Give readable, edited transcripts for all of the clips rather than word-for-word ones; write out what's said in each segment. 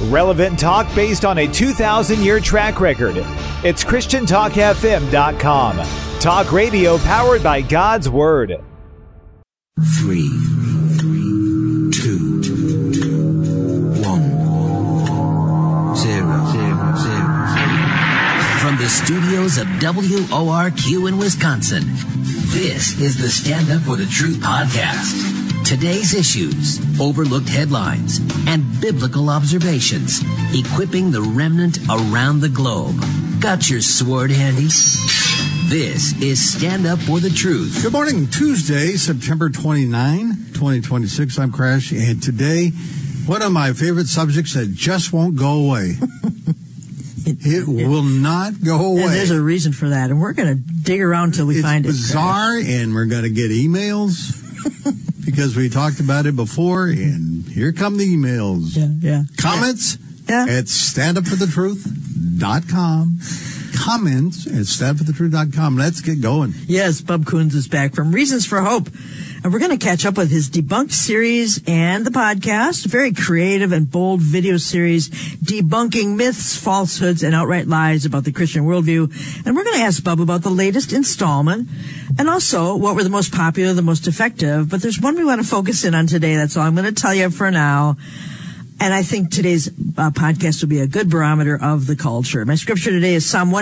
Relevant talk based on a 2,000-year track record. It's ChristianTalkFM.com. Talk radio powered by God's Word. 3, 2, 1, 0. From the studios of WORQ in Wisconsin, this is the Stand Up for the Truth podcast. Today's issues, overlooked headlines, and biblical observations, equipping the remnant around the globe. Got your sword handy? This is Stand Up for the Truth. Good morning, Tuesday, September 29, 2026. I'm Crash, and today, one of my favorite subjects that just won't go away. It will not go away. And there's a reason for that, and we're going to dig around till we find it. It's bizarre, and we're going to get emails because we talked about it before, and here come the emails. Yeah. Comments at standupforthetruth.com. Comments at standupforthetruth.com. Let's get going. Yes, Bub Coons is back from Reasons for Hope. And we're going to catch up with his debunked series and the podcast, a very creative and bold video series debunking myths, falsehoods, and outright lies about the Christian worldview. And we're going to ask Bub about the latest installment and also what were the most popular, the most effective. But there's one we want to focus in on today. That's all I'm going to tell you for now. And I think today's podcast will be a good barometer of the culture. My scripture today is Psalm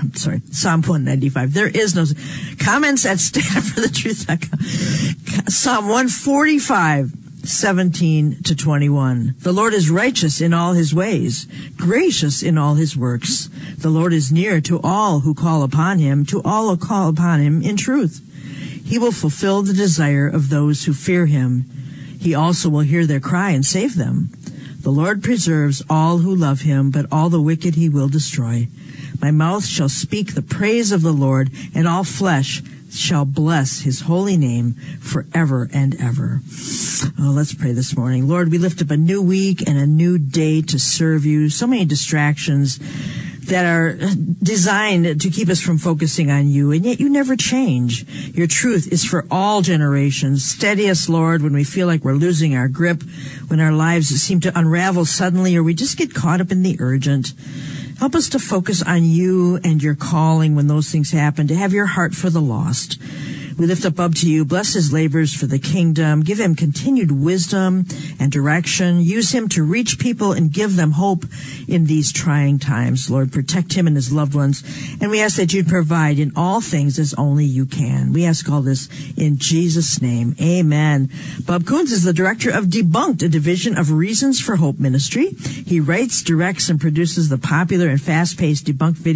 195. There is no comments at standforthetruth.com. Psalm 145, 17 to 21. The Lord is righteous in all his ways, gracious in all his works. The Lord is near to all who call upon him, to all who call upon him in truth. He will fulfill the desire of those who fear him. He also will hear their cry and save them. The Lord preserves all who love him, but all the wicked he will destroy. My mouth shall speak the praise of the Lord, and all flesh shall bless his holy name forever and ever. Oh, let's pray this morning. Lord, we lift up a new week and a new day to serve you. So many distractions that are designed to keep us from focusing on you, and yet you never change. Your truth is for all generations. Steady us, Lord, when we feel like we're losing our grip, when our lives seem to unravel suddenly, or we just get caught up in the urgent. Help us to focus on you and your calling when those things happen, to have your heart for the lost. We lift up Bub to you. Bless his labors for the kingdom. Give him continued wisdom and direction. Use him to reach people and give them hope in these trying times. Lord, protect him and his loved ones. And we ask that you'd provide in all things as only you can. We ask all this in Jesus' name. Amen. Bub Coons is the director of Debunked, a division of Reasons for Hope Ministry. He writes, directs, and produces the popular and fast-paced Debunked video